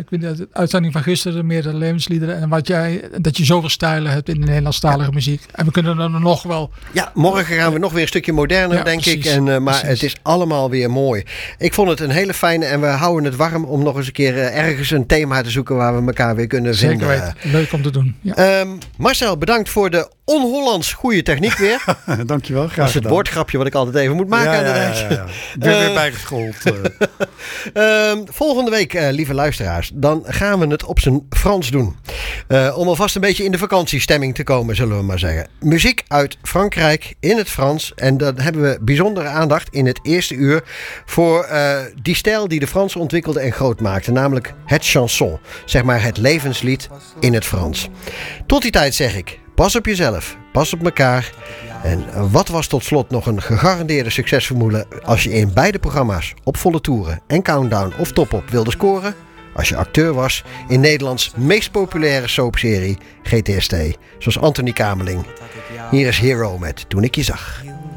Ik vind de uitzending van gisteren meer de levensliederen. En dat je zoveel stijlen hebt in de Nederlandstalige muziek. En we kunnen er nog wel... Ja, morgen gaan we nog weer een stukje moderner, denk ik. Maar het is allemaal weer mooi. Ik vond het een hele fijne en we houden het warm om nog eens een keer ergens een thema te zoeken waar we elkaar weer kunnen vinden. Zeker weten. Leuk om te doen. Ja. Marcel, bedankt voor de on-Hollands goede techniek weer. Dankjewel, graag Dat is het woordgrapje wat ik altijd even moet maken aan de reis. Ik ben weer bijgeschoold. Volgende week, lieve luisteraars, dan gaan we het op zijn Frans doen. Om alvast een beetje in de vakantiestemming te komen, zullen we maar zeggen. Muziek uit Frankrijk in het Frans. En dan hebben we bijzondere aandacht in het eerste uur voor die stijl die de Fransen ontwikkelden en groot maakten. Namelijk het chanson. Zeg maar het levenslied in het Frans. Tot die tijd zeg ik, pas op jezelf, pas op elkaar. En wat was tot slot nog een gegarandeerde succesformule als je in beide programma's op volle toeren en Countdown of Top Op wilde scoren? Als je acteur was in Nederlands meest populaire soapserie GTST, zoals Anthony Kameling. Hier is Hero met Toen ik je zag.